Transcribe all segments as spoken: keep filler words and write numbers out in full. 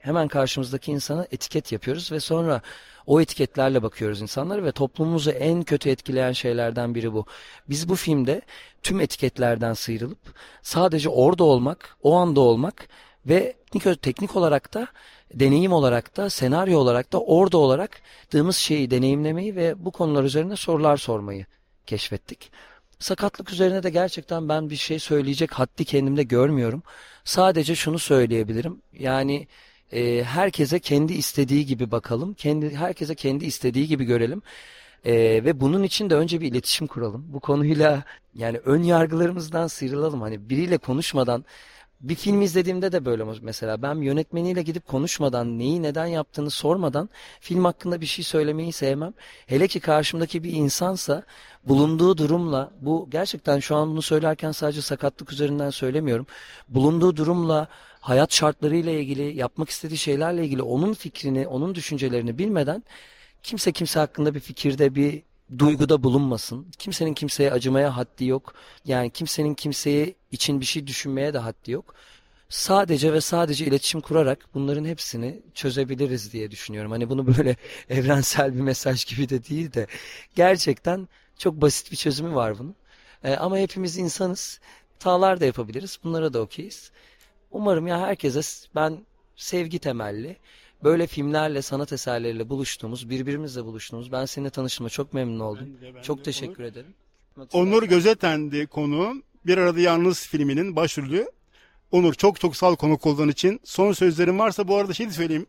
hemen karşımızdaki insana etiket yapıyoruz ve sonra o etiketlerle bakıyoruz insanlara ve toplumumuzu en kötü etkileyen şeylerden biri bu. Biz bu filmde tüm etiketlerden sıyrılıp sadece orada olmak, o anda olmak ve teknik, teknik olarak da, deneyim olarak da, senaryo olarak da orada olarak dığımız şeyi deneyimlemeyi ve bu konular üzerine sorular sormayı keşfettik. Sakatlık üzerine de gerçekten ben bir şey söyleyecek haddi kendimde görmüyorum. Sadece şunu söyleyebilirim. Yani e, herkese kendi istediği gibi bakalım. Kendi herkese kendi istediği gibi görelim. E, ve bunun için de önce bir iletişim kuralım. Bu konuyla yani ön yargılarımızdan sıyrılalım. Hani biriyle konuşmadan bir film izlediğimde de böyle mesela ben yönetmeniyle gidip konuşmadan neyi neden yaptığını sormadan film hakkında bir şey söylemeyi sevmem. Hele ki karşımdaki bir insansa bulunduğu durumla bu gerçekten şu an bunu söylerken sadece sakatlık üzerinden söylemiyorum. Bulunduğu durumla hayat şartlarıyla ilgili yapmak istediği şeylerle ilgili onun fikrini onun düşüncelerini bilmeden kimse kimse hakkında bir fikirde bir duyguda bulunmasın. Kimsenin kimseye acımaya haddi yok. Yani kimsenin kimseye için bir şey düşünmeye de haddi yok. Sadece ve sadece iletişim kurarak bunların hepsini çözebiliriz diye düşünüyorum. Hani bunu böyle evrensel bir mesaj gibi de değil de gerçekten çok basit bir çözümü var bunun. Ee, ama hepimiz insanız. Hatalar da yapabiliriz. Bunlara da okeyiz. Umarım ya herkese ben sevgi temelli böyle filmlerle, sanat eserleriyle buluştuğumuz, birbirimizle buluştuğumuz. Ben seninle tanıştığıma çok memnun oldum. Ben de, ben çok de teşekkür Onur, ederim. Onur Gözetendi konuğum. Bir Arada Yalnız filminin başrolü. Onur çok çok sağ ol konuk olduğun için. Son sözlerim varsa bu arada şey de söyleyeyim.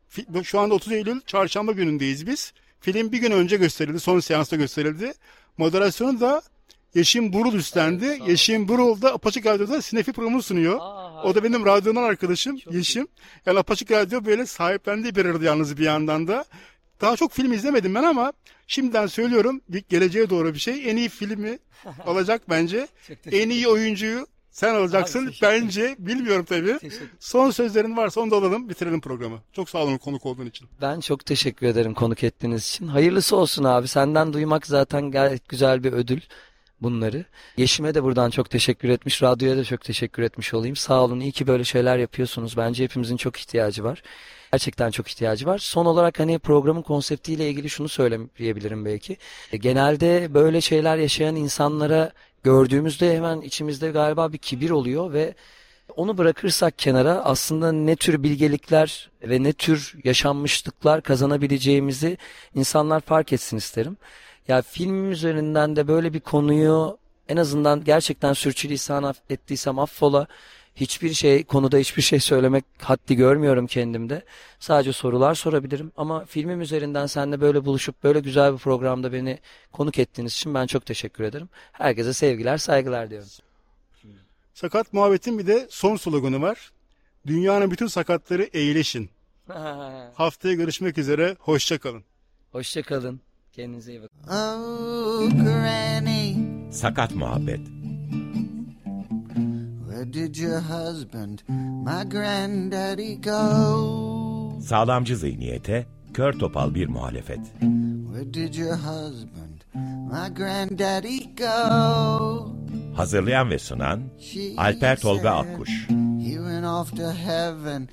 Şu anda otuz Eylül çarşamba günündeyiz biz. Film bir gün önce gösterildi. Son seansta gösterildi. Moderasyonu da Yeşim Burul üstlendi. Evet, Yeşim Burul da Apaçık Radyo'da Sinefil programı sunuyor. Aa, o da benim radyodan arkadaşım çok Yeşim. Iyi. Yani Apaçık Radyo böyle sahiplendi Bir Arada Yalnız bir yandan da. Daha çok film izlemedim ben ama şimdiden söylüyorum geleceğe doğru bir şey. En iyi filmi alacak bence. En iyi oyuncuyu sen alacaksın. Abi, bence bilmiyorum tabii. Son sözlerin varsa onu da alalım bitirelim programı. Çok sağ olun konuk olduğun için. Ben çok teşekkür ederim konuk ettiğiniz için. Hayırlısı olsun abi. Senden duymak zaten gayet güzel bir ödül. Bunları. Yeşim'e de buradan çok teşekkür etmiş. Radyoya da çok teşekkür etmiş olayım. Sağ olun. İyi ki böyle şeyler yapıyorsunuz. Bence hepimizin çok ihtiyacı var. Gerçekten çok ihtiyacı var. Son olarak hani programın konseptiyle ilgili şunu söyleyebilirim belki. Genelde böyle şeyler yaşayan insanlara gördüğümüzde hemen içimizde galiba bir kibir oluyor ve onu bırakırsak kenara aslında ne tür bilgelikler ve ne tür yaşanmışlıklar kazanabileceğimizi insanlar fark etsin isterim. Ya film üzerinden de böyle bir konuyu en azından gerçekten sürçülisan ettiysem affola. Hiçbir şey konuda hiçbir şey söylemek haddi görmüyorum kendimde. Sadece sorular sorabilirim ama filmim üzerinden seninle böyle buluşup böyle güzel bir programda beni konuk ettiğiniz için ben çok teşekkür ederim. Herkese sevgiler, saygılar diyorum. Sakat Muhabbet'in bir de son sloganı var. Dünyanın bütün sakatları eğileşin. Haftaya görüşmek üzere. Hoşça kalın. Hoşça kalın. Kendinize iyi bakın. Oh, Granny. Sakat Muhabbet. Where did your husband, my granddaddy go? Sağlamcı zihniyete, kör topal bir muhalefet. Where did your husband, my granddaddy go? Hazırlayan ve sunan Alper Tolga Akkuş. He went off to heaven.